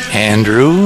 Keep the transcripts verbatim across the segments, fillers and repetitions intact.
Andrew?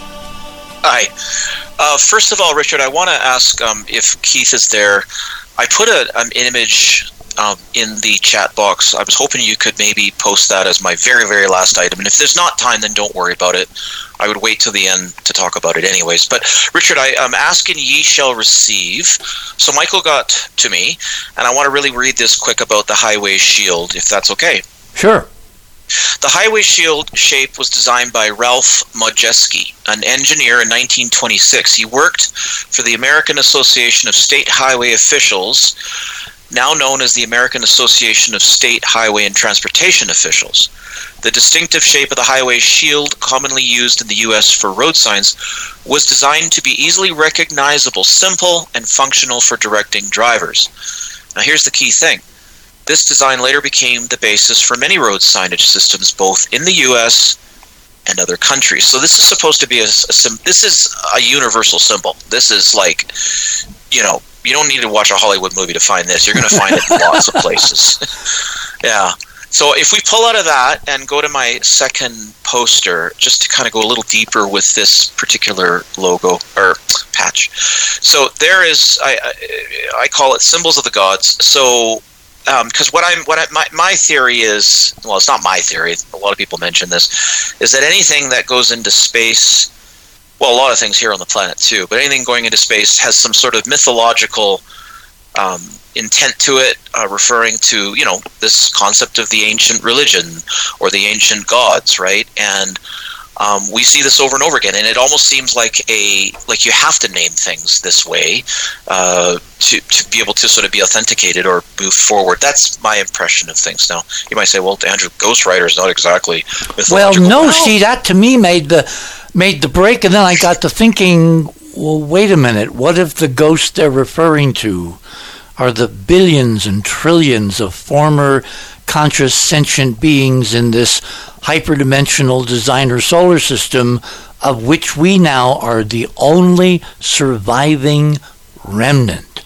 Hi. Uh, first of all, Richard, I want to ask um, if Keith is there. I put a, an image um, in the chat box. I was hoping you could maybe post that as my very, very last item. And if there's not time, then don't worry about it. I would wait till the end to talk about it anyways. But, Richard, I, I'm asking ye shall receive. So Michael got to me, and I want to really read this quick about the highway shield, if that's okay. Sure. The highway shield shape was designed by Ralph Modjeski, an engineer in nineteen twenty-six. He worked for the American Association of State Highway Officials, now known as the American Association of State Highway and Transportation Officials. The distinctive shape of the highway shield, commonly used in the U S for road signs, was designed to be easily recognizable, simple, and functional for directing drivers. Now here's the key thing. This design later became the basis for many road signage systems, both in the U S and other countries. So this is supposed to be a, a this is a universal symbol. This is like, you know, you don't need to watch a Hollywood movie to find this. You're going to find it in lots of places. Yeah. So if we pull out of that and go to my second poster, just to kind of go a little deeper with this particular logo or patch. So there is, I I, I call it symbols of the gods. So because um, what I'm, what I, my my theory is, well, it's not my theory. A lot of people mention this, is that anything that goes into space, well, a lot of things here on the planet too, but anything going into space has some sort of mythological um, intent to it, uh, referring to, you know, this concept of the ancient religion or the ancient gods, right? And Um, we see this over and over again, and it almost seems like a like you have to name things this way uh, to to be able to sort of be authenticated or move forward. That's my impression of things. Now, you might say, "Well, Andrew, Ghost Rider is not exactly mythological." Well, no, well, see, that to me made the made the break, and then I got to thinking, well, wait a minute, what if the ghosts they're referring to are the billions and trillions of former conscious sentient beings in this hyperdimensional designer solar system, of which we now are the only surviving remnant?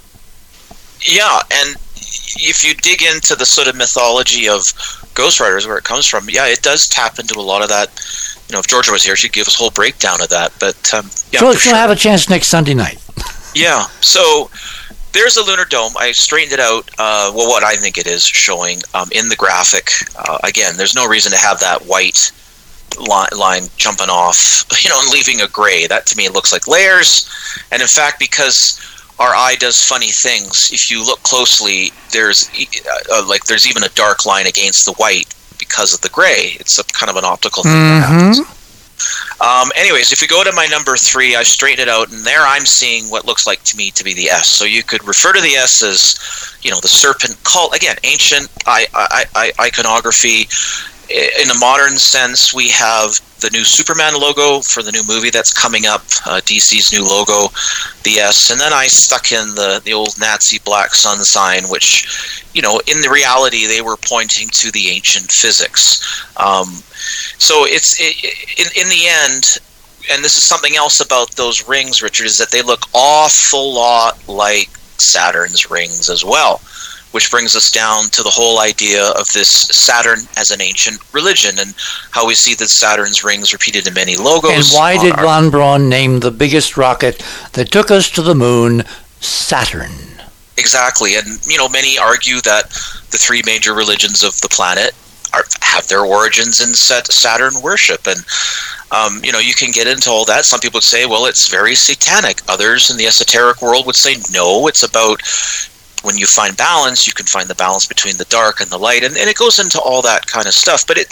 Yeah, and if you dig into the sort of mythology of Ghost Riders, where it comes from, yeah, it does tap into a lot of that. You know, if Georgia was here, she'd give us a whole breakdown of that. But um, yeah, she'll, she'll sure. have a chance next Sunday night. Yeah, so there's a lunar dome. I straightened it out. Uh, well, what I think it is showing um, in the graphic. Uh, again, there's no reason to have that white line, line jumping off, you know, and leaving a gray. That to me looks like layers. And in fact, because our eye does funny things, if you look closely, there's uh, like there's even a dark line against the white because of the gray. It's a kind of an optical thing mm-hmm. that happens. Um, anyways, if we go to my number three, I straightened it out, and there I'm seeing what looks like to me to be the S. So you could refer to the S as, you know, the serpent cult. Again, ancient I, I, I, iconography. In a modern sense, we have the new Superman logo for the new movie that's coming up, uh, D C's new logo, the S. And then I stuck in the, the old Nazi black sun sign, which, you know, in the reality, they were pointing to the ancient physics. Um, so it's it, in, in the end, and this is something else about those rings, Richard, is that they look awful lot like Saturn's rings as well. Which brings us down to the whole idea of this Saturn as an ancient religion and how we see that Saturn's rings repeated in many logos. And why did our- von Braun name the biggest rocket that took us to the moon Saturn? Exactly. And, you know, many argue that the three major religions of the planet are, have their origins in Saturn worship. And, um, you know, you can get into all that. Some people would say, well, it's very satanic. Others in the esoteric world would say, no, it's about... when you find balance, you can find the balance between the dark and the light, and, and it goes into all that kind of stuff. But it,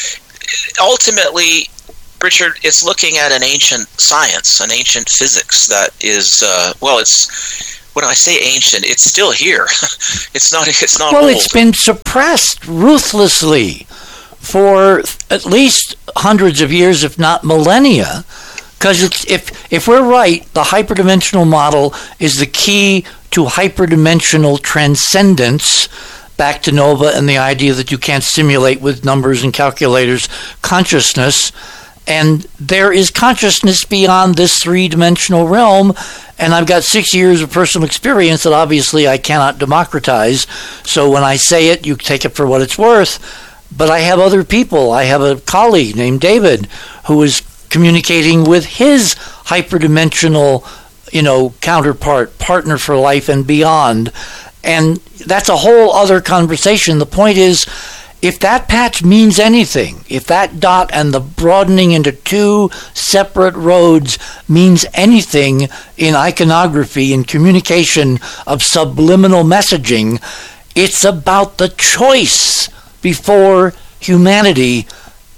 it ultimately, Richard, it's looking at an ancient science, an ancient physics that is, uh, well, it's, when I say ancient, it's still here. It's not. It's not. Well, old. It's been suppressed ruthlessly for at least hundreds of years, if not millennia. Because it's, if if we're right, the hyperdimensional model is the key to hyperdimensional transcendence, back to Nova and the idea that you can't simulate with numbers and calculators consciousness. And there is consciousness beyond this three-dimensional realm, and I've got six years of personal experience that obviously I cannot democratize. So when I say it, you take it for what it's worth. But I have other people. I have a colleague named David who is communicating with his hyperdimensional, you know, counterpart, partner for life and beyond. And that's a whole other conversation. The point is, if that patch means anything, if that dot and the broadening into two separate roads means anything in iconography and communication of subliminal messaging, it's about the choice before humanity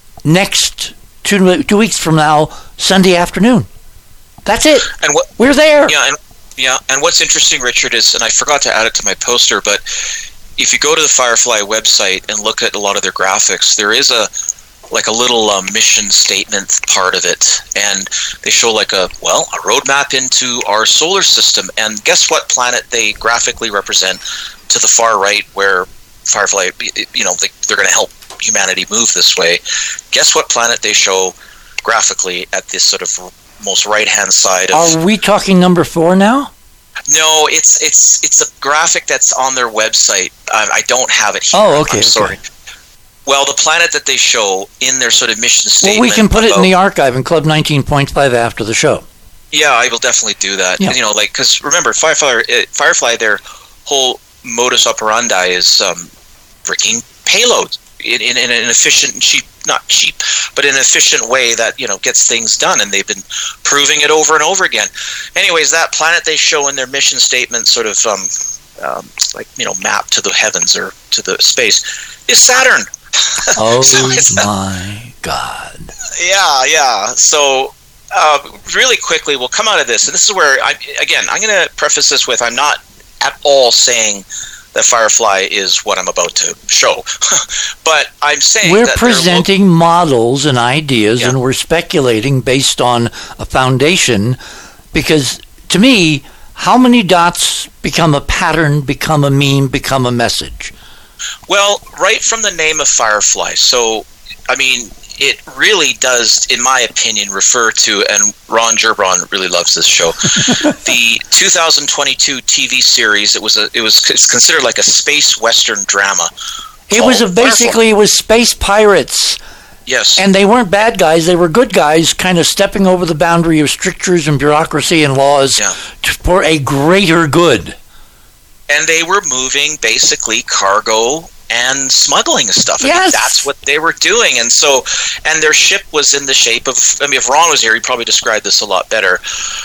next two, two weeks from now, Sunday afternoon. That's it. And what, We're there. Yeah, and, yeah, and what's interesting, Richard, is, and I forgot to add it to my poster, but if you go to the Firefly website and look at a lot of their graphics, there is a like a little um, mission statement part of it, and they show like a well a roadmap into our solar system. And guess what planet they graphically represent to the far right, where Firefly, you know, they, they're going to help humanity move this way. Guess what planet they show graphically at this sort of most right hand side of. Are we talking number four now? No, it's it's it's a graphic that's on their website. I, I don't have it here. Oh, okay. I'm sorry. Okay. Well, the planet that they show in their sort of mission statement. Well, we can put about, it in the archive in Club nineteen point five after the show. Yeah, I will definitely do that. Yeah. You know, like, because remember, Firefly, uh, Firefly, their whole modus operandi is um, freaking payloads in, in, in an efficient and cheap, not cheap, but in an efficient way that, you know, gets things done. And they've been proving it over and over again. Anyways, that planet they show in their mission statement, sort of um, um, like, you know, map to the heavens or to the space, is Saturn. Oh, so my God. Yeah, yeah. So, uh, really quickly, we'll come out of this. And this is where, I, again, I'm going to preface this with, I'm not at all saying that Firefly is what I'm about to show. But I'm saying we're that presenting lo- models and ideas, yeah. and we're speculating based on a foundation, because to me, how many dots become a pattern, become a meme, become a message? Well, right from the name of Firefly. So, I mean, it really does, in my opinion, refer to, and Ron Gerbron really loves this show, the two thousand twenty-two T V series. It was a, it was it's considered like a space western drama. It was a, basically Firefly. It was space pirates. Yes. And they weren't bad guys; they were good guys, kind of stepping over the boundary of strictures and bureaucracy and laws yeah. to, for a greater good. And they were moving basically cargo and smuggling stuff. I yes. mean, that's what they were doing. And so, and their ship was in the shape of, I mean, if Ron was here, he'd probably describe this a lot better.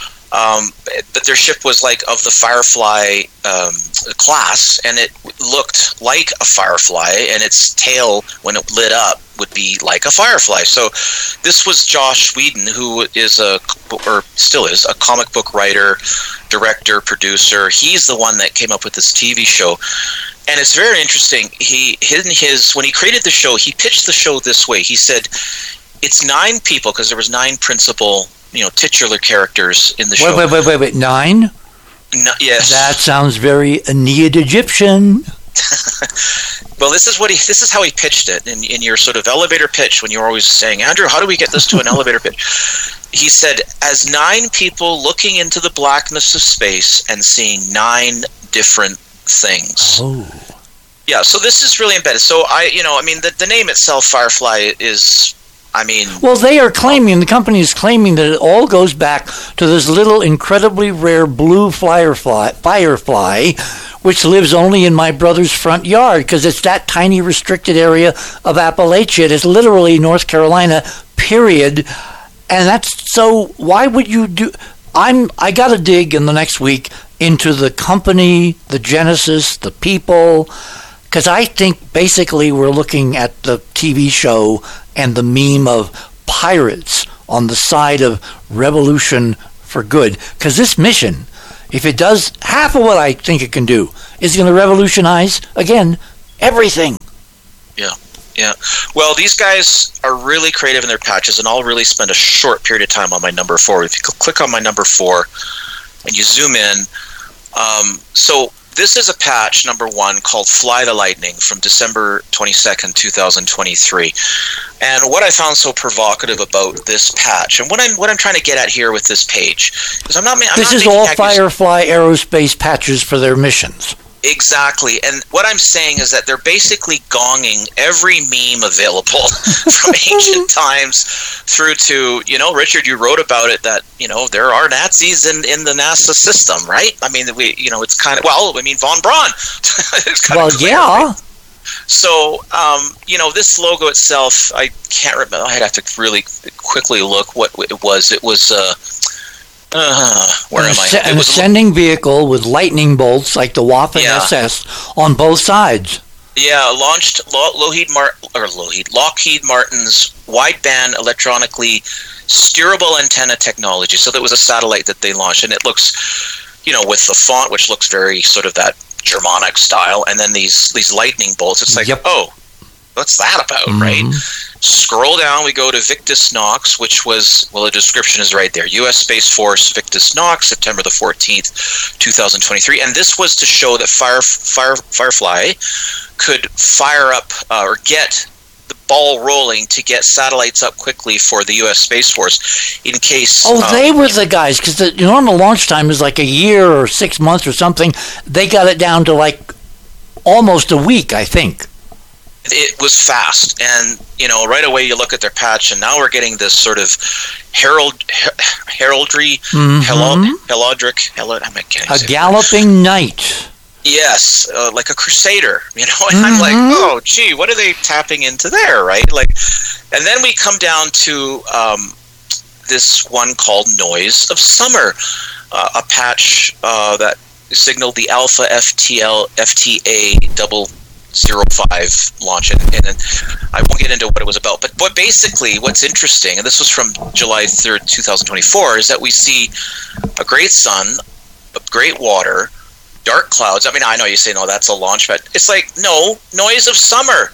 Um, but their ship was like of the Firefly um, class, and it looked like a firefly, and its tail, when it lit up, would be like a firefly. So this was Josh Whedon, who is a, or still is, a comic book writer, director, producer. He's the one that came up with this T V show. And it's very interesting. He, in his, when he created the show, he pitched the show this way. He said, it's nine people, because there was nine principal, you know, titular characters in the show. Wait, wait, wait, wait, wait. Nine? No, yes. That sounds very Aeneid Egyptian. Well, this is what he. This is how he pitched it in, in your sort of elevator pitch. When you're always saying, Andrew, how do we get this to an elevator pitch? He said, as nine people looking into the blackness of space and seeing nine different things. Oh. Yeah. So this is really embedded. So I, you know, I mean, the the name itself, Firefly, is. I mean, well, they are claiming, the company is claiming that it all goes back to this little incredibly rare blue firefly, firefly, which lives only in my brother's front yard, because it's that tiny restricted area of Appalachia. It is literally North Carolina, period. And that's, so why would you do, I'm, I got to dig in the next week into the company, the genesis, the people, because I think basically we're looking at the T V show and the meme of pirates on the side of revolution for good. Because this mission, if it does half of what I think it can do, is going to revolutionize, again, everything. Yeah, yeah. Well, these guys are really creative in their patches, and I'll really spend a short period of time on my number four. If you click on my number four and you zoom in, um, so this is a patch, number one, called Fly the Lightning from December twenty-second, twenty twenty-three. And what I found so provocative about this patch, and what I'm what I'm trying to get at here with this page, because I'm not. I'm this not is all accus- Firefly Aerospace patches for their missions. Exactly. And what I'm saying is that they're basically gonging every meme available from ancient times through to, you know, Richard, you wrote about it that, you know, there are Nazis in, in the NASA system, right? I mean, we, you know, it's kind of, well, I mean, von Braun. It's kind well, of clear, yeah. right? So, um, you know, this logo itself, I can't remember. I'd have to really quickly look what it was. It was, uh, Uh, where an am I? asc- an was ascending vehicle with lightning bolts like the Waffen Yeah. S S on both sides. Yeah, launched Lo- Lockheed Martin or Lockheed Lockheed Martin's wideband electronically steerable antenna technology. So that was a satellite that they launched, and it looks, you know, with the font, which looks very sort of that Germanic style, and then these these lightning bolts. It's like, Yep. oh, what's that about, Mhm. right? Scroll down, we go to Victus Nox, which was, well, the description is right there. U S Space Force Victus Nox, September the fourteenth, twenty twenty-three. And this was to show that Fire, Fire, Firefly could fire up uh, or get the ball rolling to get satellites up quickly for the U S Space Force in case... Oh, um, they were the guys, because the normal launch time is like a year or six months or something. They got it down to like almost a week, I think. It was fast, and you know, right away you look at their patch, and now we're getting this sort of herald, her, heraldry, Mhm. helod, helodric, helod, I'm can't A say galloping knight. yes, uh, like a crusader, you know. And I'm like, Mhm. oh, gee, what are they tapping into there, right? Like, and then we come down to um, this one called Noise of Summer, uh, a patch uh, that signaled the Alpha F T L F T A double. zero five launch, and, and I won't get into what it was about, but but basically what's interesting, and this was from July third, twenty twenty-four, is that we see a great sun, a great water, dark clouds. I mean, I know you say, no, that's a launch pad. It's like, no, Noise of Summer,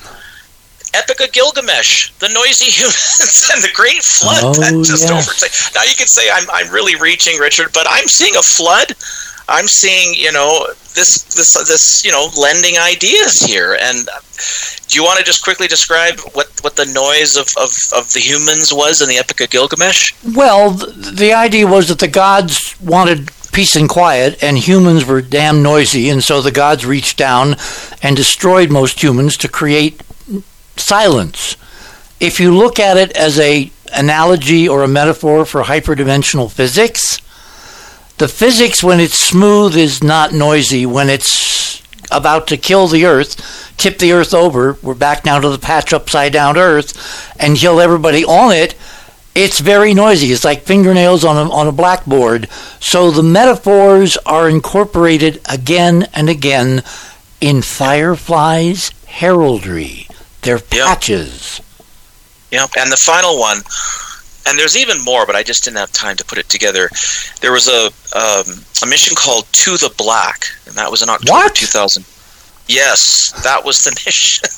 Epic of Gilgamesh, the noisy humans, and the great flood Oh, that just yes. overtakes. Now you could say I'm I'm really reaching, Richard, but I'm seeing a flood. I'm seeing, you know, this, this, this, you know, lending ideas here. And do you want to just quickly describe what, what the noise of, of, of the humans was in the Epic of Gilgamesh? Well, th- the idea was that the gods wanted peace and quiet, and humans were damn noisy, and so the gods reached down and destroyed most humans to create silence. If you look at it as a analogy or a metaphor for hyperdimensional physics, the physics when it's smooth is not noisy. When it's about to kill the Earth, tip the Earth over, we're back now to the patch upside down Earth, and kill everybody on it, it's very noisy. It's like fingernails on a, on a blackboard. So the metaphors are incorporated again and again in Firefly's heraldry. They're patches. Yep. And the final one, and there's even more, but I just didn't have time to put it together. There was a um, a mission called To the Black, and that was in October What? two thousand. Yes, that was the mission.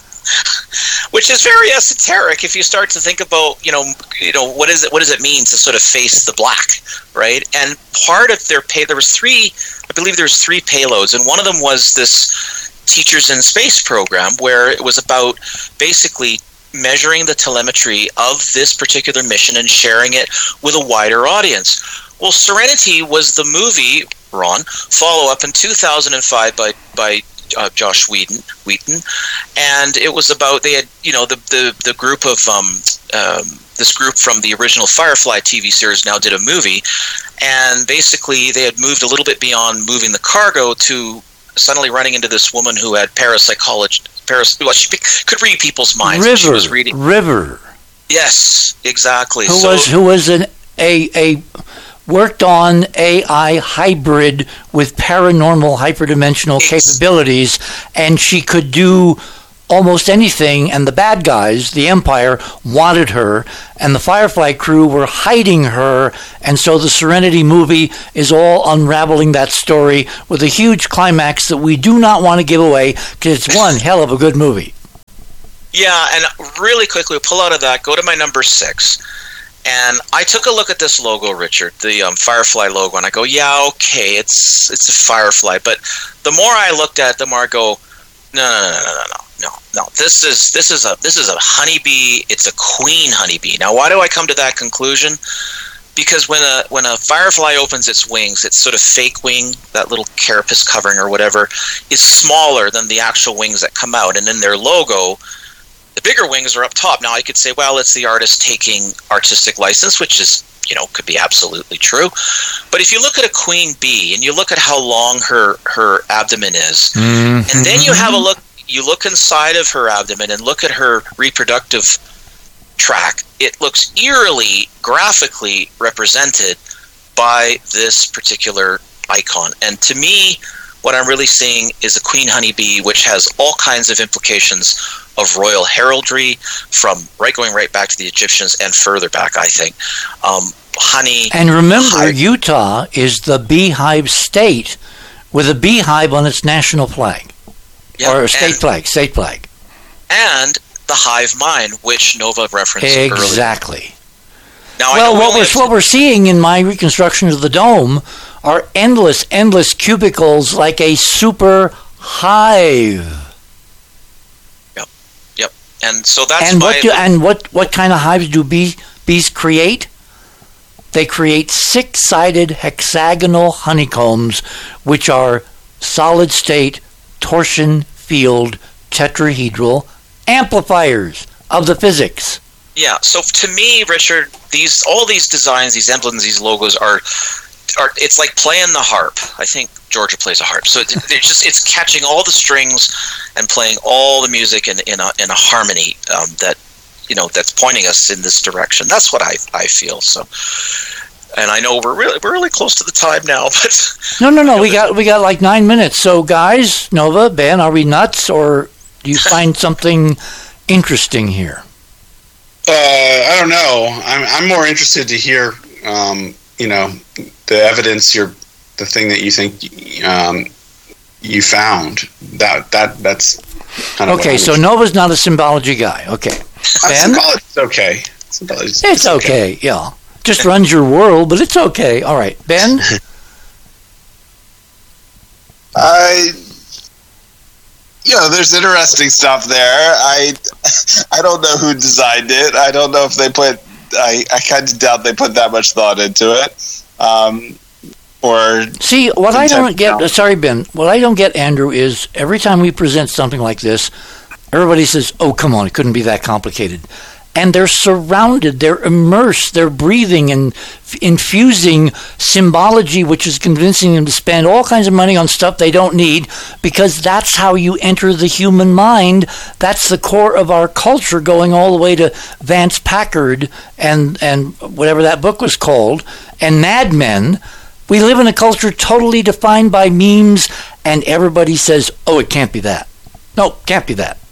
Which is very esoteric if you start to think about, you know, you know what is it? What does it mean to sort of face the black, right? And part of their pay, there was three, I believe there was three payloads, and one of them was this Teachers in Space program, where it was about basically measuring the telemetry of this particular mission and sharing it with a wider audience. Well, Serenity was the movie, Ron, follow-up in two thousand five by by uh, Josh Whedon, Wheaton, and it was about, they had, you know, the the, the group of um, um, this group from the original Firefly T V series now did a movie, and basically they had moved a little bit beyond moving the cargo to suddenly running into this woman who had parapsychology. Paras- well, she could read people's minds. River, She was reading. River. Yes, exactly. Who so, was who was an a a worked on A I hybrid with paranormal hyperdimensional capabilities, and she could do almost anything, and the bad guys, the Empire, wanted her, and the Firefly crew were hiding her, and so the Serenity movie is all unraveling that story with a huge climax that we do not want to give away, because it's one hell of a good movie. Yeah, and really quickly, pull out of that, go to my number six. And I took a look at this logo, Richard, the um, Firefly logo, and I go, yeah, okay, it's it's a Firefly. But the more I looked at it, the more I go, no, no, no, no, no, no, no, no. This is this is a this is a honeybee. It's a queen honeybee. Now, why do I come to that conclusion? because when a when a firefly opens its wings, its sort of fake wing, that little carapace covering or whatever, is smaller than the actual wings that come out. And in their logo, the bigger wings are up top. Now, I could say, well, it's the artist taking artistic license, which is, you know, could be absolutely true. But if you look at a queen bee and you look at how long her, her abdomen is, mm-hmm. and then you have a look, you look inside of her abdomen and look at her reproductive tract, it looks eerily, graphically represented by this particular icon. And to me, what I'm really seeing is a queen honeybee, which has all kinds of implications of royal heraldry, from right going right back to the Egyptians and further back, I think. Um, honey. And remember, hive. Utah is the beehive state with a beehive on its national flag. Yeah, or state and, flag, state flag. And the hive mind, which Nova referenced exactly. earlier. Exactly. Now, well, I know what we're, what we're seeing in my reconstruction of the dome are endless, endless cubicles like a super hive. Yep, yep. And so that's and my... What do, and what, what kind of hives do bee, bees create? They create six-sided hexagonal honeycombs, which are solid-state torsion field tetrahedral amplifiers of the physics. Yeah, so to me, Richard, these all these designs, these emblems, these logos are are it's like playing the harp. I think Georgia plays a harp. So it, it's just it's catching all the strings and playing all the music in in a in a harmony um, that you know that's pointing us in this direction. That's what I I feel. So, and I know we're really we're really close to the time now, but no, no, no, we got we got like nine minutes. So, guys, Nova, Ben, are we nuts, or do you find something interesting here? Uh, I don't know. I'm I'm more interested to hear, um, you know, the evidence. You're the thing that you think um, you found. That that that's kind of okay. So Nova's not a symbology guy. Okay, Ben, symbology's okay. Symbology's it's okay. okay. Yeah, just runs your world, but it's okay. All right, Ben. I. You know, there's interesting stuff there. I I don't know who designed it. I don't know if they put... I, I kind of doubt they put that much thought into it. Um, or See, what I don't get... Sorry, Ben. What I don't get, Andrew, is every time we present something like this, everybody says, oh, come on, it couldn't be that complicated. And they're surrounded, they're immersed, they're breathing and f- infusing symbology, which is convincing them to spend all kinds of money on stuff they don't need, because that's how you enter the human mind. That's the core of our culture, going all the way to Vance Packard and, and whatever that book was called, and Mad Men. We live in a culture totally defined by memes, and everybody says, oh, it can't be that. No, can't be that.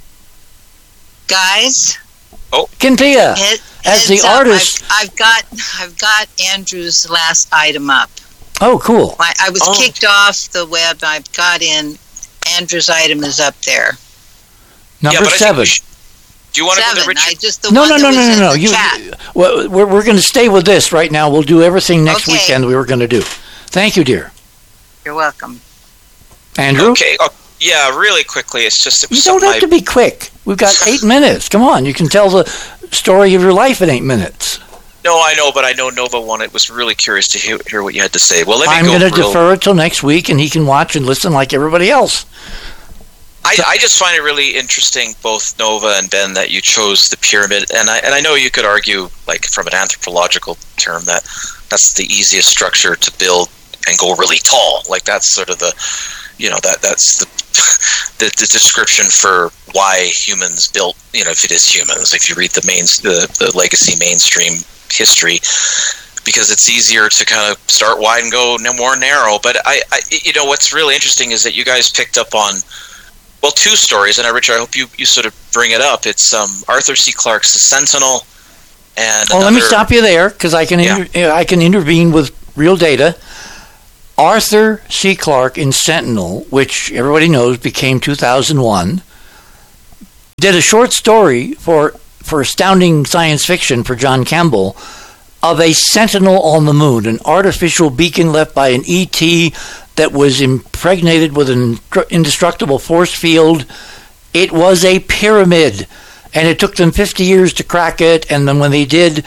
Guys... Oh, Kintia, Head, as the up, artist, I've, I've got I've got Andrew's last item up. Oh, cool! I, I was oh. kicked off the web. I've got in. Andrew's item is up there. Number yeah, seven. Should, do you want seven. to go to Richard? I just the no, one no, that no, was no, no, in no. the You, chat. well, we're we're going to stay with this right now. We'll do everything next Okay. weekend we were going to do. Thank you, dear. You're welcome. Andrew. Okay. Oh, yeah, really quickly. It's just it was You don't have I, to be quick. We've got eight minutes. Come on, you can tell the story of your life in eight minutes. No, I know, but I know Nova wanted was really curious to hear, hear what you had to say. Well, let me I'm go. going to real, defer it till next week, and he can watch and listen like everybody else. I, I just find it really interesting, both Nova and Ben, that you chose the pyramid, and I and I know you could argue, like from an anthropological term, that that's the easiest structure to build and go really tall. Like that's sort of the, you know, that that's the the, the description for why humans built. You know, if it is humans, if you read the main the, the legacy mainstream history, because it's easier to kind of start wide and go more narrow. But I, I you know, what's really interesting is that you guys picked up on. Well, two stories, and I, Richard, I hope you, you sort of bring it up. It's um, Arthur C. Clarke's The Sentinel, and Oh, another, let me stop you there, because I can Yeah. inter- I can intervene with real data. Arthur C. Clarke in Sentinel, which everybody knows became two thousand one, did a short story for for Astounding Science Fiction for John Campbell of a sentinel on the moon, an artificial beacon left by an E T that was impregnated with an indestructible force field. It was a pyramid, and it took them fifty years to crack it, and then when they did,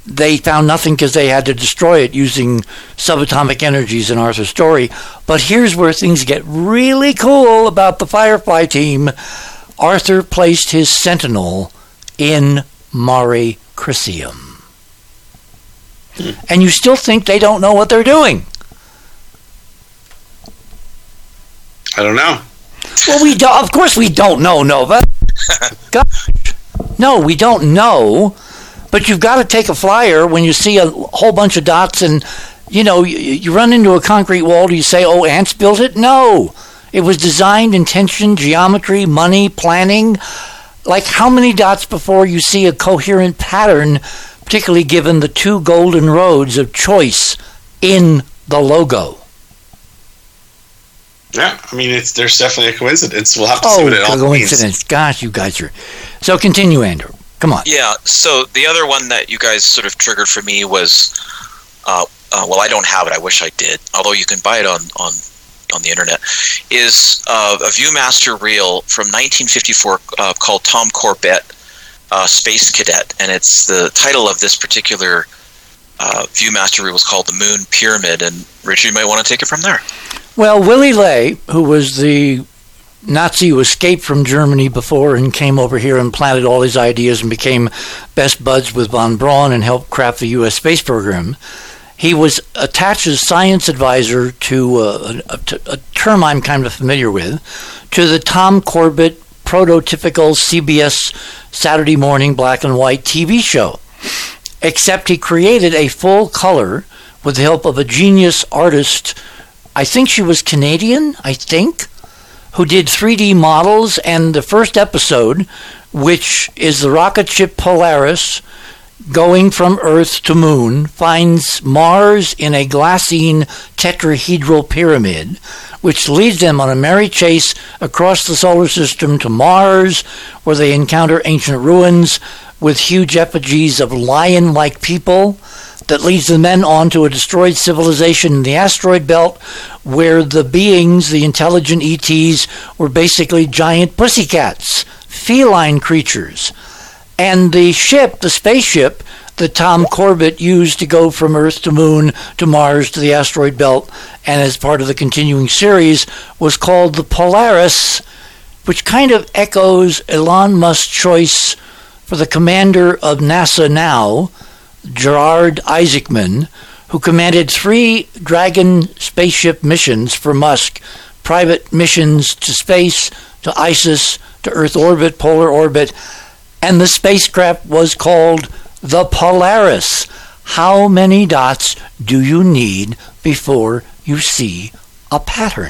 they found nothing because they had to destroy it using subatomic energies in Arthur's story. But here's where things get really cool about the Firefly team. Arthur placed his sentinel in Mare Crisium. Hmm. And you still think they don't know what they're doing? I don't know. Well, we do, of course we don't know, Nova. Gosh. No, we don't know. But you've got to take a flyer when you see a whole bunch of dots and, you know, you, you run into a concrete wall. Do you say, oh, ants built it? No. It was designed, intention, geometry, money, planning. Like how many dots before you see a coherent pattern, particularly given the two golden roads of choice in the logo? Yeah, I mean, it's there's definitely a coincidence. We'll have to oh, see what it all coincidence. means. Gosh, you guys are... So continue, Andrew. Come on. Yeah, so the other one that you guys sort of triggered for me was, uh, uh, well, I don't have it. I wish I did, although you can buy it on, on, on the internet, is uh, a Viewmaster reel from nineteen fifty-four uh, called Tom Corbett, uh, Space Cadet. And it's the title of this particular uh, Viewmaster reel was called The Moon Pyramid. And Richard, you might want to take it from there. Well, Willy Ley, who was the Nazi who escaped from Germany before and came over here and planted all his ideas and became best buds with von Braun and helped craft the U S space program. He was attached as science advisor to, uh, a, a term I'm kind of familiar with, to the Tom Corbett prototypical C B S Saturday morning black and white T V show. Except he created a full color with the help of a genius artist. I think she was Canadian, I think, who did three D models, and the first episode, which is the rocket ship Polaris going from Earth to Moon, finds Mars in a glassine tetrahedral pyramid, which leads them on a merry chase across the solar system to Mars, where they encounter ancient ruins with huge effigies of lion-like people, that leads the men on to a destroyed civilization in the asteroid belt where the beings, the intelligent E Ts, were basically giant pussycats, feline creatures. And the ship, the spaceship that Tom Corbett used to go from Earth to Moon to Mars to the asteroid belt and as part of the continuing series was called the Polaris, which kind of echoes Elon Musk's choice for the commander of NASA now, Gerard Isaacman, who commanded three Dragon spaceship missions for Musk, private missions to space, to ISIS, to Earth orbit, polar orbit, and the spacecraft was called the Polaris. How many dots do you need before you see a pattern?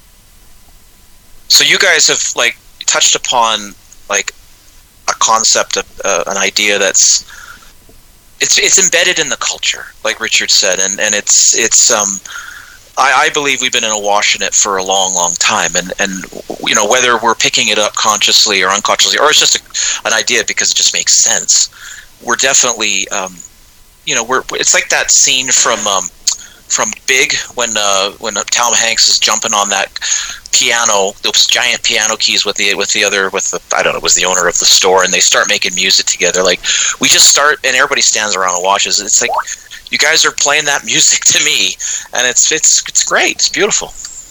So you guys have like touched upon like a concept, of, uh, an idea that's It's it's embedded in the culture, like Richard said, and, and it's it's um I, I believe we've been in awash in it for a long, long time, and, and you know whether we're picking it up consciously or unconsciously, or it's just a, an idea because it just makes sense. We're definitely um, you know we're it's like that scene from um, from Big when uh, when Tom Hanks is jumping on that piano, those giant piano keys with the with the other with the I don't know was the owner of the store, and they start making music together. Like we just start, and everybody stands around and watches. It's like you guys are playing that music to me, and it's it's it's great. It's beautiful.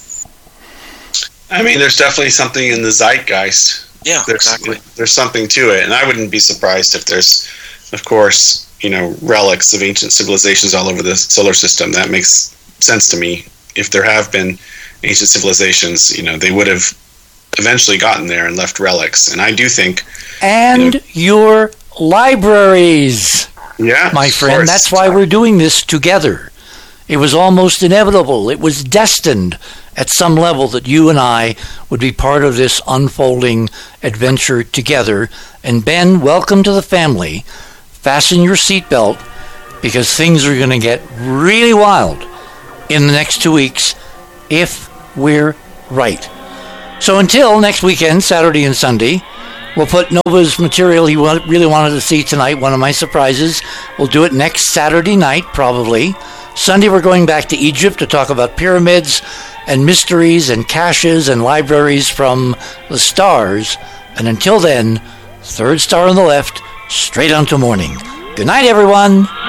I mean, there's definitely something in the zeitgeist. Yeah, there's, exactly. There's something to it, and I wouldn't be surprised if there's, of course, you know, relics of ancient civilizations all over the solar system. That makes sense to me. If there have been ancient civilizations, you know, they would have eventually gotten there and left relics. And I do think... And you know, your libraries, yeah, my friend. That's why we're doing this together. It was almost inevitable. It was destined at some level that you and I would be part of this unfolding adventure together. And Ben, welcome to the family. Fasten your seatbelt because things are going to get really wild in the next two weeks if we're right. So until next weekend, Saturday and Sunday, we'll put Nova's material he really wanted to see tonight, one of my surprises. We'll do it next Saturday night, probably. Sunday, we're going back to Egypt to talk about pyramids and mysteries and caches and libraries from the stars. And until then, third star on the left, straight on to morning. Good night, everyone.